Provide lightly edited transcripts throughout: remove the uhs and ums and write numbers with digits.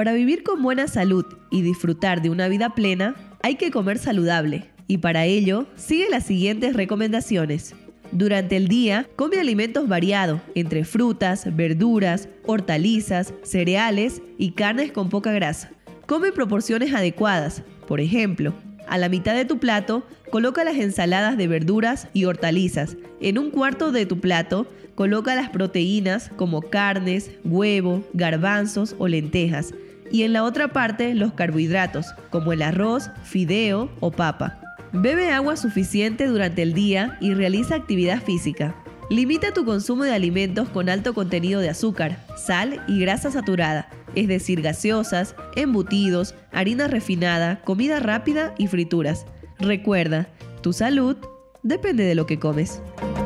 Para vivir con buena salud y disfrutar de una vida plena, hay que comer saludable. Y para ello, sigue las siguientes recomendaciones. Durante el día, come alimentos variados, entre frutas, verduras, hortalizas, cereales y carnes con poca grasa. Come en proporciones adecuadas. Por ejemplo, a la mitad de tu plato, coloca las ensaladas de verduras y hortalizas. En un cuarto de tu plato, coloca las proteínas como carnes, huevo, garbanzos o lentejas. Y en la otra parte, los carbohidratos, como el arroz, fideo o papa. Bebe agua suficiente durante el día y realiza actividad física. Limita tu consumo de alimentos con alto contenido de azúcar, sal y grasa saturada, es decir, gaseosas, embutidos, harina refinada, comida rápida y frituras. Recuerda, tu salud depende de lo que comes.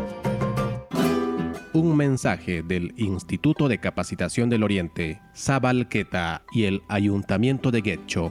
Un mensaje del Instituto de Capacitación del Oriente, Sabalqueta y el Ayuntamiento de Guecho.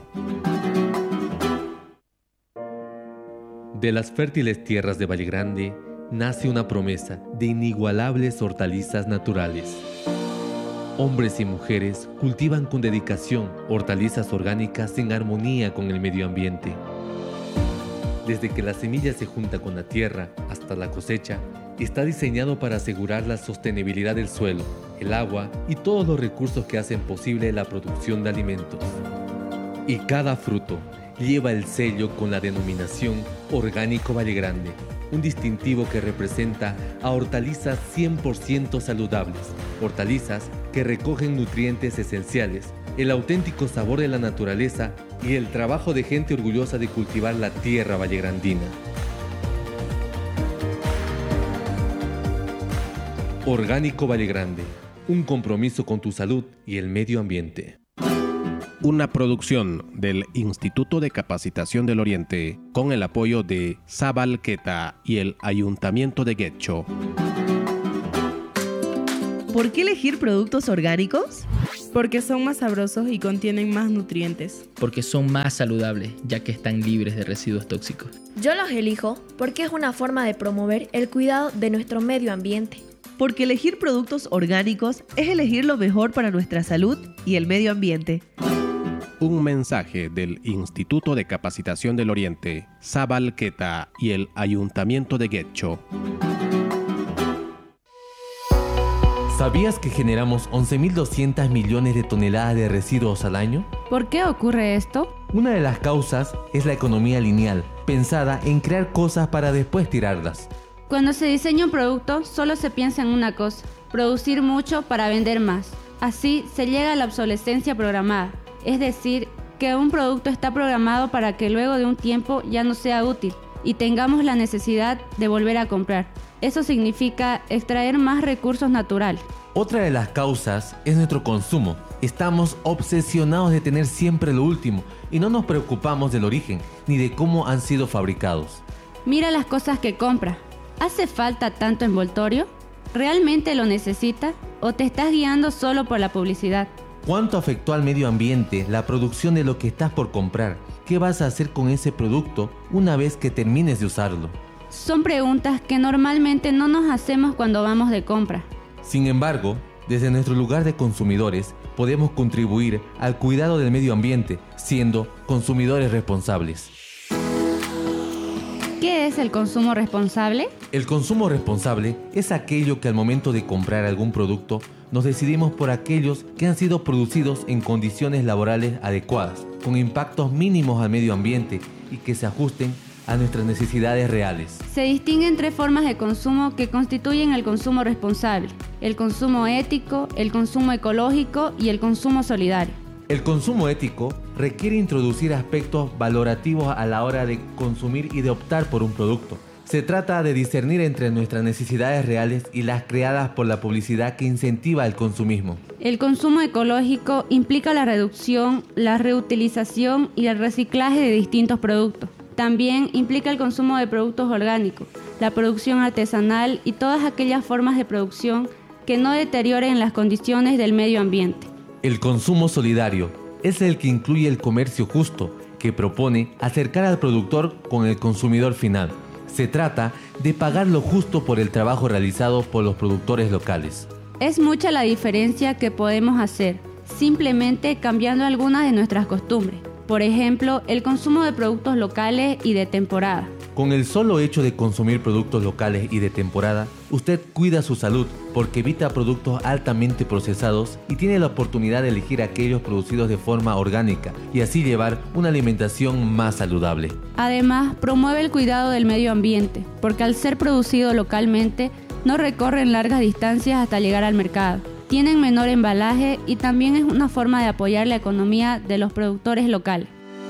De las fértiles tierras de Valle Grande nace una promesa de inigualables hortalizas naturales. Hombres y mujeres cultivan con dedicación hortalizas orgánicas en armonía con el medio ambiente. Desde que la semilla se junta con la tierra hasta la cosecha, está diseñado para asegurar la sostenibilidad del suelo, el agua y todos los recursos que hacen posible la producción de alimentos. Y cada fruto lleva el sello con la denominación Orgánico Valle Grande, un distintivo que representa a hortalizas 100% saludables, hortalizas que recogen nutrientes esenciales, el auténtico sabor de la naturaleza y el trabajo de gente orgullosa de cultivar la tierra vallegrandina. Orgánico Valle Grande, un compromiso con tu salud y el medio ambiente. Una producción del Instituto de Capacitación del Oriente con el apoyo de Sabalqueta y el Ayuntamiento de Guecho. ¿Por qué elegir productos orgánicos? Porque son más sabrosos y contienen más nutrientes. Porque son más saludables, ya que están libres de residuos tóxicos. Yo los elijo porque es una forma de promover el cuidado de nuestro medio ambiente. Porque elegir productos orgánicos es elegir lo mejor para nuestra salud y el medio ambiente. Un mensaje del Instituto de Capacitación del Oriente, Sabalqueta y el Ayuntamiento de Guecho. ¿Sabías que generamos 11.200 millones de toneladas de residuos al año? ¿Por qué ocurre esto? Una de las causas es la economía lineal, pensada en crear cosas para después tirarlas. Cuando se diseña un producto, solo se piensa en una cosa: producir mucho para vender más. Así se llega a la obsolescencia programada. Es decir, que un producto está programado para que luego de un tiempo ya no sea útil y tengamos la necesidad de volver a comprar. Eso significa extraer más recursos naturales. Otra de las causas es nuestro consumo. Estamos obsesionados de tener siempre lo último y no nos preocupamos del origen ni de cómo han sido fabricados. Mira las cosas que compra. ¿Hace falta tanto envoltorio? ¿Realmente lo necesitas? ¿O te estás guiando solo por la publicidad? ¿Cuánto afectó al medio ambiente la producción de lo que estás por comprar? ¿Qué vas a hacer con ese producto una vez que termines de usarlo? Son preguntas que normalmente no nos hacemos cuando vamos de compra. Sin embargo, desde nuestro lugar de consumidores, podemos contribuir al cuidado del medio ambiente, siendo consumidores responsables. ¿Qué es el consumo responsable? El consumo responsable es aquello que al momento de comprar algún producto, nos decidimos por aquellos que han sido producidos en condiciones laborales adecuadas, con impactos mínimos al medio ambiente y que se ajusten a nuestras necesidades reales. Se distinguen 3 formas de consumo que constituyen el consumo responsable: el consumo ético, el consumo ecológico y el consumo solidario. El consumo ético requiere introducir aspectos valorativos a la hora de consumir y de optar por un producto. Se trata de discernir entre nuestras necesidades reales y las creadas por la publicidad que incentiva el consumismo. El consumo ecológico implica la reducción, la reutilización y el reciclaje de distintos productos. También implica el consumo de productos orgánicos, la producción artesanal y todas aquellas formas de producción que no deterioren las condiciones del medio ambiente. El consumo solidario es el que incluye el comercio justo, que propone acercar al productor con el consumidor final. Se trata de pagar lo justo por el trabajo realizado por los productores locales. Es mucha la diferencia que podemos hacer. simplemente cambiando algunas de nuestras costumbres. Por ejemplo, el consumo de productos locales y de temporada. Con el solo hecho de consumir productos locales y de temporada, usted cuida su salud porque evita productos altamente procesados y tiene la oportunidad de elegir aquellos producidos de forma orgánica y así llevar una alimentación más saludable. Además, promueve el cuidado del medio ambiente, porque al ser producido localmente, no recorren largas distancias hasta llegar al mercado. Tienen menor embalaje y también es una forma de apoyar la economía de los productores locales.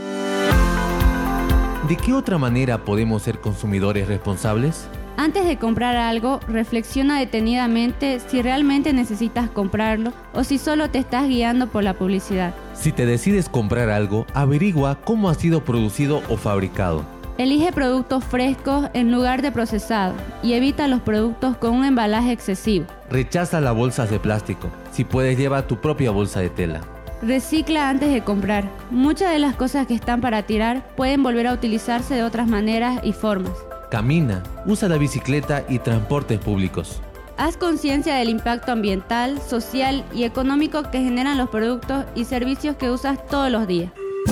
¿De qué otra manera podemos ser consumidores responsables? Antes de comprar algo, reflexiona detenidamente si realmente necesitas comprarlo o si solo te estás guiando por la publicidad. Si te decides comprar algo, averigua cómo ha sido producido o fabricado. Elige productos frescos en lugar de procesados y evita los productos con un embalaje excesivo. Rechaza las bolsas de plástico. Si puedes, lleva tu propia bolsa de tela. Recicla antes de comprar. Muchas de las cosas que están para tirar pueden volver a utilizarse de otras maneras y formas. Camina, usa la bicicleta y transportes públicos. Haz conciencia del impacto ambiental, social y económico que generan los productos y servicios que usas todos los días.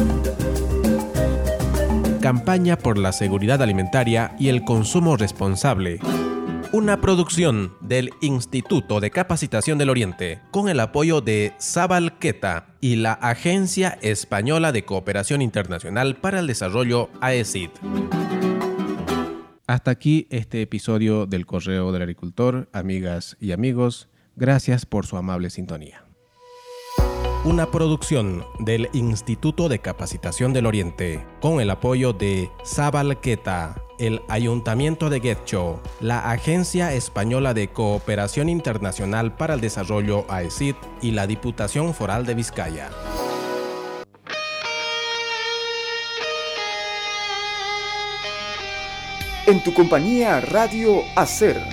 Campaña por la seguridad alimentaria y el consumo responsable. Una producción del Instituto de Capacitación del Oriente con el apoyo de Zabalqueta y la Agencia Española de Cooperación Internacional para el Desarrollo, AECID. Hasta aquí este episodio del Correo del Agricultor. Amigas y amigos, gracias por su amable sintonía. Una producción del Instituto de Capacitación del Oriente con el apoyo de Zabalqueta, el Ayuntamiento de Getxo, la Agencia Española de Cooperación Internacional para el Desarrollo, AECID, y la Diputación Foral de Vizcaya. En tu compañía Radio Hacer.